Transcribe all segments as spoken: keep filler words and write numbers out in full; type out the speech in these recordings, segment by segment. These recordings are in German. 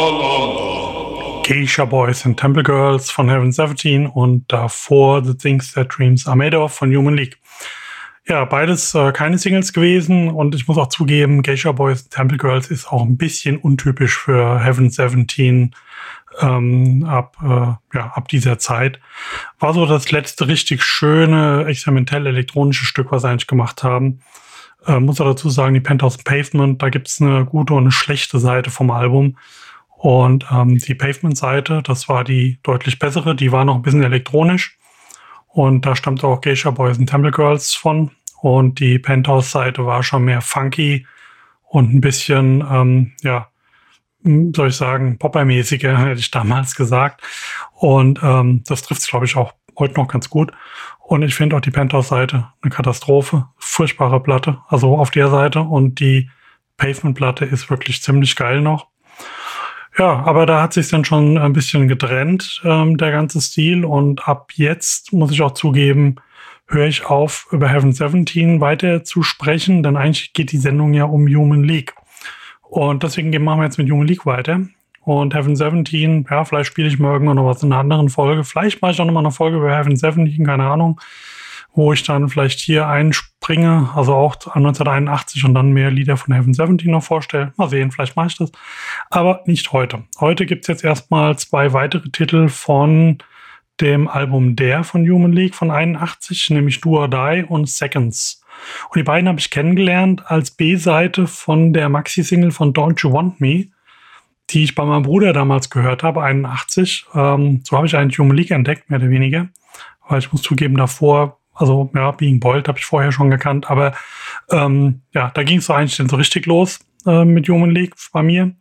Geisha Boys and Temple Girls von Heaven seventeen und davor The Things That Dreams Are Made Of von Human League. Ja, beides äh, keine Singles gewesen und ich muss auch zugeben, Geisha Boys and Temple Girls ist auch ein bisschen untypisch für Heaven seventeen ähm, ab, äh, ja, ab dieser Zeit. War so das letzte richtig schöne, experimentell elektronische Stück, was sie eigentlich gemacht haben. Äh, muss auch dazu sagen, die Penthouse Pavement, da gibt's eine gute und eine schlechte Seite vom Album. Und ähm, die Pavement-Seite, das war die deutlich bessere, die war noch ein bisschen elektronisch. Und da stammt auch Geisha Boys and Temple Girls von. Und die Penthouse-Seite war schon mehr funky und ein bisschen, ähm, ja, soll ich sagen, poppermäßiger, hätte ich damals gesagt. Und ähm, das trifft es, glaube ich, auch heute noch ganz gut. Und ich finde auch die Penthouse-Seite eine Katastrophe. Furchtbare Platte, also auf der Seite. Und die Pavement-Platte ist wirklich ziemlich geil noch. Ja, aber da hat sich dann schon ein bisschen getrennt, ähm, der ganze Stil. Und ab jetzt, muss ich auch zugeben, höre ich auf, über Heaven seventeen weiter zu sprechen, denn eigentlich geht die Sendung ja um Human League. Und deswegen machen wir jetzt mit Human League weiter. Und Heaven seventeen, ja, vielleicht spiele ich mal irgendwann noch was in einer anderen Folge. Vielleicht mache ich auch noch mal eine Folge über Heaven seventeen, keine Ahnung, wo ich dann vielleicht hier einspringe, also auch neunzehnhunderteinundachtzig und dann mehr Lieder von Heaven seventeen noch vorstelle. Mal sehen, vielleicht mache ich das. Aber nicht heute. Heute gibt's jetzt erstmal zwei weitere Titel von dem Album Der von Human League von einundachtzig, nämlich Do or Die und Seconds. Und die beiden habe ich kennengelernt als B-Seite von der Maxi-Single von Don't You Want Me, die ich bei meinem Bruder damals gehört habe, einundachtzig. Ähm, so habe ich eigentlich Human League entdeckt, mehr oder weniger. Weil ich muss zugeben, davor, also ja, Being Bold habe ich vorher schon gekannt, aber ähm, ja, da ging es so eigentlich dann so richtig los äh, mit Human League bei mir.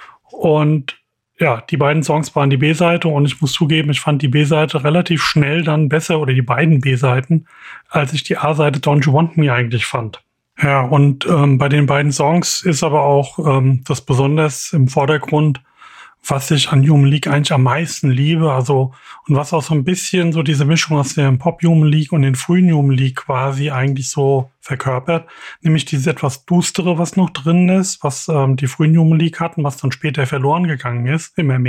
Und ja, die beiden Songs waren die B-Seite und ich muss zugeben, ich fand die B-Seite relativ schnell dann besser, oder die beiden B-Seiten, als ich die A-Seite Don't You Want Me eigentlich fand. Ja, und ähm, bei den beiden Songs ist aber auch ähm, das besonders im Vordergrund, was ich an Human League eigentlich am meisten liebe, also und was auch so ein bisschen so diese Mischung aus dem Pop-Human League und den frühen Human League quasi eigentlich so verkörpert, nämlich dieses etwas Dustere, was noch drin ist, was ähm, die frühen Human League hatten, was dann später verloren gegangen ist, immer mehr.